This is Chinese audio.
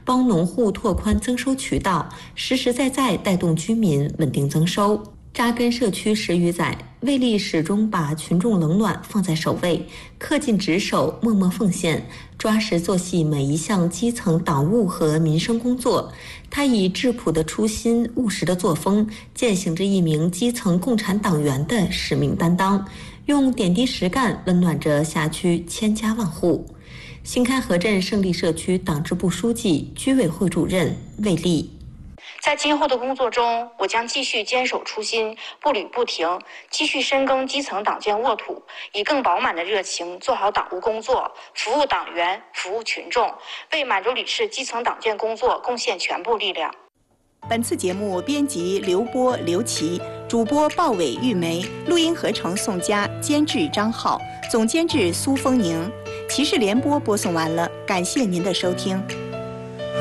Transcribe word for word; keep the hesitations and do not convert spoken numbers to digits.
帮农户拓宽增收渠道，实实在在带动居民稳定增收。扎根社区十余载，魏丽始终把群众冷暖放在首位，恪尽职守，默默奉献，抓实做细每一项基层党务和民生工作。他以质朴的初心、务实的作风，践行着一名基层共产党员的使命担当，用点滴实干温暖着辖区千家万户。新开河镇胜利社区党支部书记、居委会主任魏丽。 在今后的工作中，我将继续坚守初心，不履不停，继续深耕基层党建沃土，以更饱满的热情做好党务工作，服务党员，服务群众，为满洲里市基层党建工作贡献全部力量。 本次节目编辑刘波、刘琦，主播鲍伟、玉梅，录音合成宋佳，监制张浩，总监制苏丰宁。骑士联播播送完了，感谢您的收听。